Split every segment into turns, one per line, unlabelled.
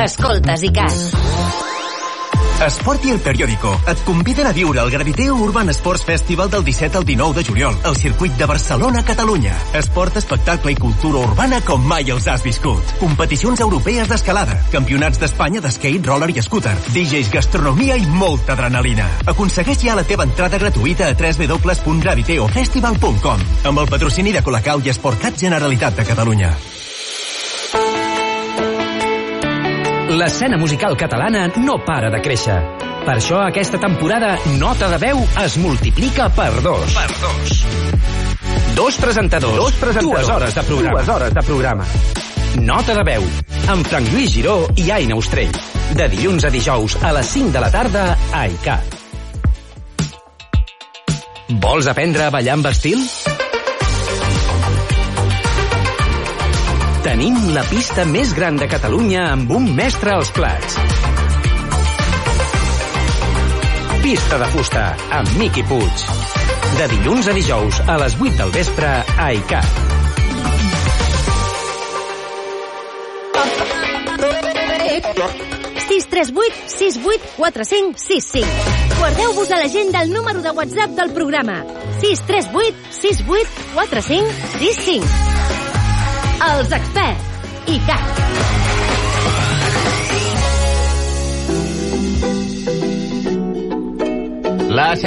Escoltes ICAT.
Esport i El Periódico et conviden a viure el Graviteo Urban Sports Festival del 17 al 19 de juliol al circuit de Barcelona, Catalunya. Esport, espectacle i cultura urbana com mai els has viscut. Competicions europees d'escalada, campionats d'Espanya d'skate, roller i scooter, DJs, gastronomia i molta adrenalina. Aconsegueix ja la teva entrada gratuïta a www.graviteofestival.com amb el patrocini de Colacau i Esportcat Generalitat de Catalunya.
L'escena musical catalana no para de créixer. Per això aquesta temporada Nota de Veu es multiplica per 2. Dos presentadors, 2 hores de programa. Nota de Veu, amb Frank Lluís Giró i Aina Ostrell. De dilluns a dijous a les 5 de la tarda a ICAT. Vols aprendre a ballar amb estil? Tenim la pista més gran de Catalunya amb un mestre als plats. Pista de fusta amb Miqui Puig. De dilluns a dijous a les 8 del vespre a ICAT.
Guardeu-vos a l'agenda el número de WhatsApp del programa. 638684565. Els experts. ICAT.
Les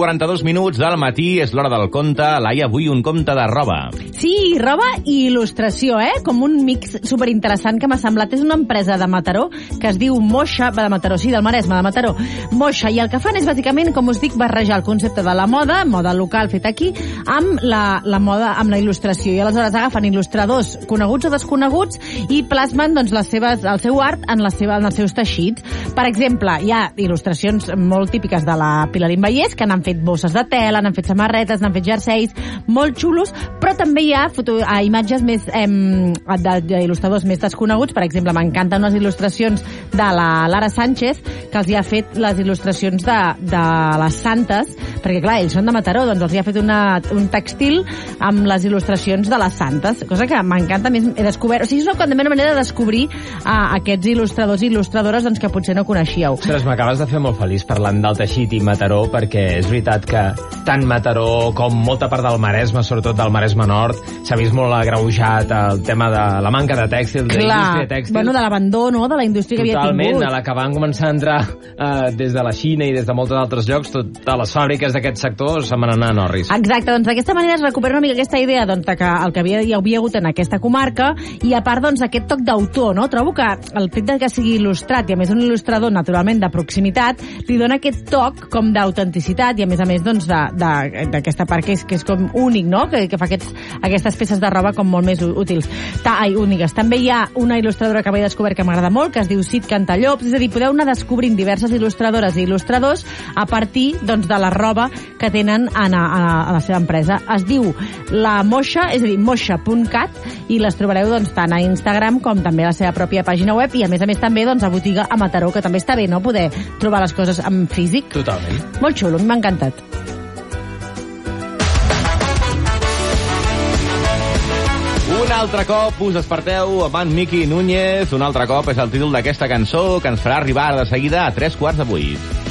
7:42 del matí és l'hora del conte. Laia, avui un conte de roba.
Sí, roba i il·lustració, com un mix superinteressant que m'ha semblat. És una empresa de Mataró que es diu Moixa, de Mataró, sí, del Maresme, de Mataró. Moixa, i el que fan és bàsicament, com us dic, barrejar el concepte de la moda local fet aquí, amb la moda, amb la il·lustració. I aleshores agafen il·lustradors coneguts o desconeguts i plasmen doncs, el seu art en els seus teixits. Per exemple, hi ha il·lustracions molt típiques de la Pilarín Vallès, que n'han fet bosses de tela, n'han fet samarretes, n'han fet jerseis, molt xulos, però també hi ha imatges més d'il·lustradors més desconeguts. Per exemple, m'encanten unes il·lustracions de la Lara Sánchez, que els hi ha fet les il·lustracions de les santes, perquè clar, ells són de Mataró, doncs els hi ha fet un textil amb les il·lustracions de les santes, cosa que m'encanta, més he descobert, o sigui, és una manera de descobrir aquests il·lustradors i il·lustradores doncs, que potser no coneixíeu.
Ostres, m'acabes de fer molt feliç parlant del teixit i Mataró, perquè és veritat que tant Mataró com molta part del Maresme, sobretot del Maresme Nord, s'ha vist molt agreujat el tema de la manca de tèxtil, d'indústria tèxtil.
Bueno, de l'abandono de la indústria que havia tingut.
Totalment, a la que van començar a entrar des de la Xina i des de molts altres llocs, totes les fàbriques d'aquest sector se'n van anar a Norris.
Exacte, doncs d'aquesta manera es recupera una mica aquesta idea doncs, que el que hi havia hagut en aquesta comarca, i a part doncs, aquest toc d'autor, no? Trobo que el fet que sigui il·lustrat, i a més un il·lustrador naturalment de proximitat, li dona aquest toc com d'autenticitat, i a més doncs, d'aquesta part que és com únic, no? Que fa aquestes peces de roba com molt més útils. Úniques. També hi ha una il·lustradora que he descobert que m'agrada molt, que es diu Cid Cantallops, és a dir, podeu anar descobrint diverses il·lustradores i il·lustradors a partir doncs, de la roba que tenen a la seva empresa. Es diu La Moixa, és a dir, moixa.cat, i les trobareu doncs, tant a Instagram com també a la seva pròpia pàgina web, i a més també doncs, a botiga a Mataró, que també està bé, no?, poder trobar les coses en físic.
Totalment.
Molt xulo, m'ha encantat.
Un altre cop us desperteu amb en Miqui Núñez. Un altre cop és el títol d'aquesta cançó que ens farà arribar de seguida a 7:45.